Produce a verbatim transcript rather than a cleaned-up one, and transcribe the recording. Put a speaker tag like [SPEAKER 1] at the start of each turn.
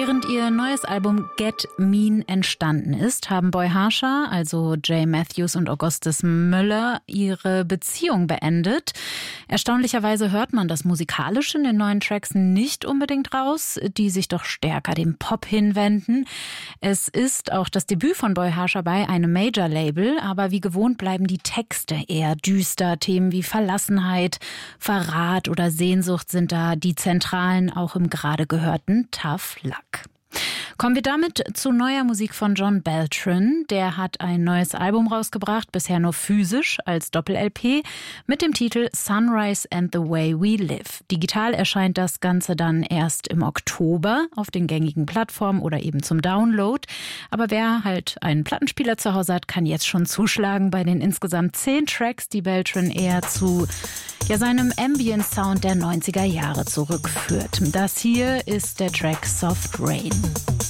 [SPEAKER 1] Während ihr neues Album Get Mean entstanden ist, haben Boy Harsher, also Jay Matthews und Augustus Möller, ihre Beziehung beendet. Erstaunlicherweise hört man das musikalisch in den neuen Tracks nicht unbedingt raus, die sich doch stärker dem Pop hinwenden. Es ist auch das Debüt von Boy Harsher bei einem Major-Label, aber wie gewohnt bleiben die Texte eher düster. Themen wie Verlassenheit, Verrat oder Sehnsucht sind da die zentralen, auch im gerade gehörten Tough Luck. Kommen wir damit zu neuer Musik von John Beltran. Der hat ein neues Album rausgebracht, bisher nur physisch als Doppel-L P mit dem Titel Sunrise and the Way We Live. Digital erscheint das Ganze dann erst im Oktober auf den gängigen Plattformen oder eben zum Download. Aber wer halt einen Plattenspieler zu Hause hat, kann jetzt schon zuschlagen bei den insgesamt zehn Tracks, die Beltran eher zu ja, seinem Ambient-Sound der neunziger Jahre zurückführt. Das hier ist der Track Soft Rain.